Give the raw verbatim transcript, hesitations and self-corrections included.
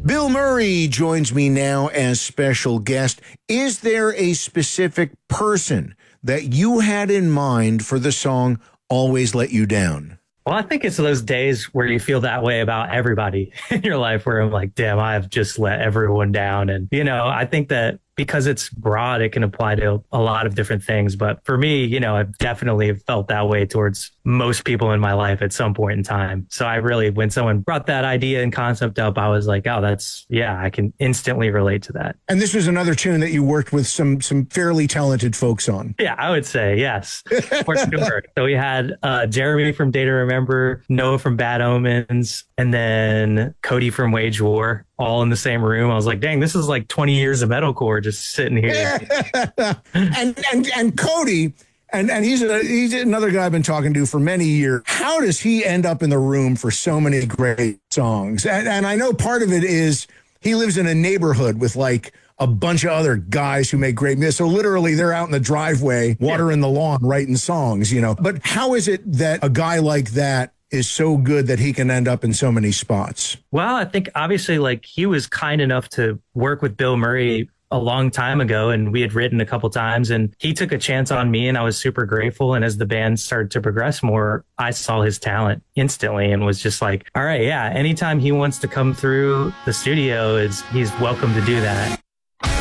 Bill Murray joins me now as special guest. Is there a specific person that you had in mind for the song Always Let You Down? Well, I think it's those days where you feel that way about everybody in your life, where I'm like, damn, I've just let everyone down. And, you know, I think that because it's broad, it can apply to a lot of different things. But for me, you know, I've definitely felt that way towards most people in my life at some point in time. So I really, when someone brought that idea and concept up, I was like, oh, that's, yeah, I can instantly relate to that. And this was another tune that you worked with some some fairly talented folks on. Yeah, I would say yes, for sure. So we had uh, Jeremy from Day to Remember, Noah from Bad Omens, and then Cody from Wage War, all in the same room. I was like, dang, this is like twenty years of metalcore just sitting here. and, and and Cody, and, and he's a, he's another guy I've been talking to for many years. How does he end up in the room for so many great songs? And, and I know part of it is he lives in a neighborhood with like a bunch of other guys who make great music. So literally they're out in the driveway, watering the lawn, writing songs, you know. But how is it that a guy like that is so good that he can end up in so many spots? Well, I think obviously like he was kind enough to work with Bill Murray a long time ago, and we had written a couple times, and he took a chance on me, and I was super grateful. And as the band started to progress more, I saw his talent instantly and was just like, all right, yeah, anytime he wants to come through the studio, is he's welcome to do that.